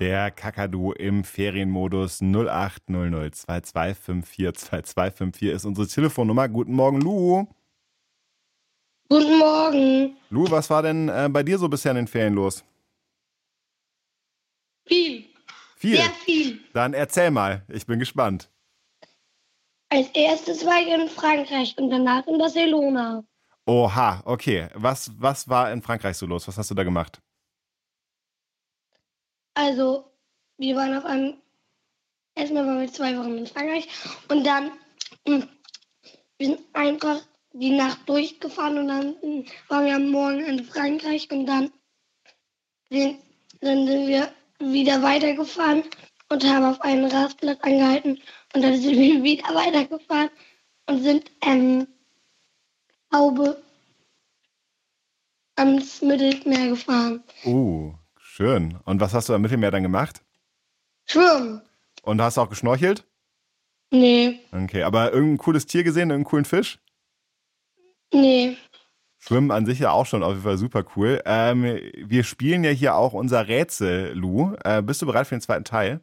Der Kakadu im Ferienmodus 0800 2254 2254 ist unsere Telefonnummer. Guten Morgen, Lu. Guten Morgen. Lu, was war denn bei dir so bisher in den Ferien los? Viel. Viel? Sehr viel. Dann erzähl mal, ich bin gespannt. Als erstes war ich in Frankreich und danach in Barcelona. Oha, okay. Was war in Frankreich so los? Was hast du da gemacht? Also, wir waren erstmal waren wir 2 Wochen in Frankreich und dann, wir sind einfach die Nacht durchgefahren und dann waren wir am Morgen in Frankreich und dann sind wir wieder weitergefahren und haben auf einen Rastplatz angehalten und dann sind wir wieder weitergefahren und sind Haube ans Mittelmeer gefahren. Schön. Und was hast du am Mittelmeer dann gemacht? Schwimmen? Und hast du auch geschnorchelt? Nee. Okay, aber irgendein cooles Tier gesehen, irgendeinen coolen Fisch? Nee. Schwimmen an sich ja auch schon auf jeden Fall super cool. Wir spielen ja hier auch unser Rätsel, Lu. Bist du bereit für den zweiten Teil?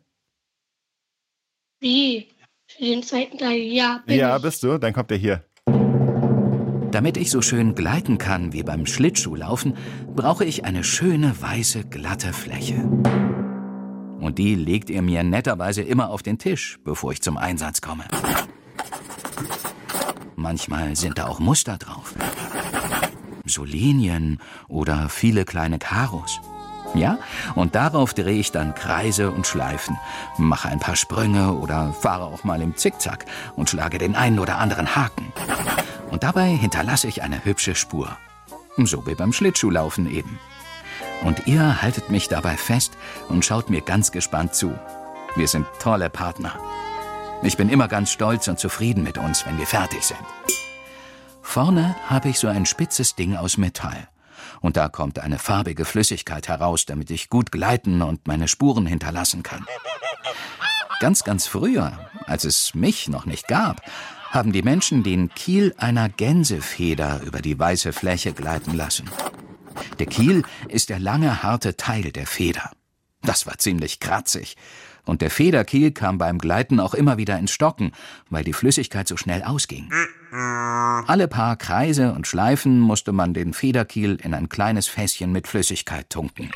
Wie? Für den zweiten Teil? Ja, bin Ja, ich. bist du? Dann kommt er hier. Damit ich so schön gleiten kann wie beim Schlittschuhlaufen, brauche ich eine schöne, weiße, glatte Fläche. Und die legt ihr mir netterweise immer auf den Tisch, bevor ich zum Einsatz komme. Manchmal sind da auch Muster drauf. So Linien oder viele kleine Karos. Ja, und darauf drehe ich dann Kreise und Schleifen, mache ein paar Sprünge oder fahre auch mal im Zickzack und schlage den einen oder anderen Haken. Und dabei hinterlasse ich eine hübsche Spur. So wie beim Schlittschuhlaufen eben. Und ihr haltet mich dabei fest und schaut mir ganz gespannt zu. Wir sind tolle Partner. Ich bin immer ganz stolz und zufrieden mit uns, wenn wir fertig sind. Vorne habe ich so ein spitzes Ding aus Metall. Und da kommt eine farbige Flüssigkeit heraus, damit ich gut gleiten und meine Spuren hinterlassen kann. Ganz, ganz früher, als es mich noch nicht gab, haben die Menschen den Kiel einer Gänsefeder über die weiße Fläche gleiten lassen. Der Kiel ist der lange, harte Teil der Feder. Das war ziemlich kratzig. Und der Federkiel kam beim Gleiten auch immer wieder ins Stocken, weil die Flüssigkeit so schnell ausging. Alle paar Kreise und Schleifen musste man den Federkiel in ein kleines Fässchen mit Flüssigkeit tunken.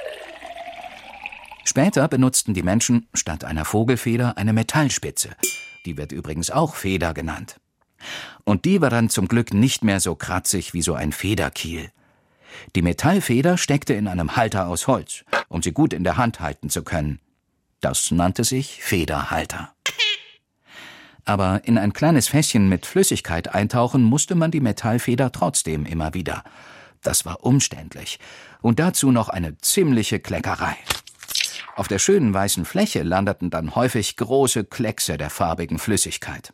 Später benutzten die Menschen statt einer Vogelfeder eine Metallspitze. Die wird übrigens auch Feder genannt. Und die war dann zum Glück nicht mehr so kratzig wie so ein Federkiel. Die Metallfeder steckte in einem Halter aus Holz, um sie gut in der Hand halten zu können. Das nannte sich Federhalter. Aber in ein kleines Fässchen mit Flüssigkeit eintauchen musste man die Metallfeder trotzdem immer wieder. Das war umständlich. Und dazu noch eine ziemliche Kleckerei. Auf der schönen weißen Fläche landeten dann häufig große Kleckse der farbigen Flüssigkeit.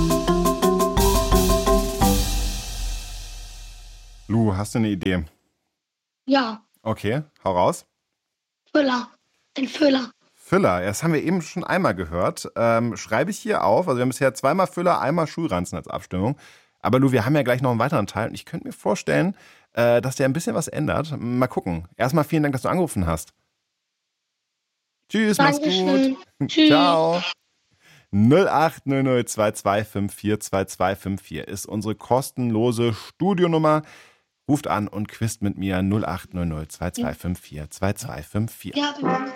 Lu, hast du eine Idee? Ja, Okay, hau raus. Füller. Ein Füller. Füller, das haben wir eben schon einmal gehört. Schreibe ich hier auf. Also wir haben bisher 2-mal Füller, einmal Schulranzen als Abstimmung. Aber Lu, wir haben ja gleich noch einen weiteren Teil. Und ich könnte mir vorstellen, dass der ein bisschen was ändert. Mal gucken. Erstmal vielen Dank, dass du angerufen hast. Tschüss, mach's Dankeschön. gut. Tschüss. Ciao. 0800 2254 2254 ist unsere kostenlose Studionummer. Ruft an und quizt mit mir 0800 2254 2254. Ja,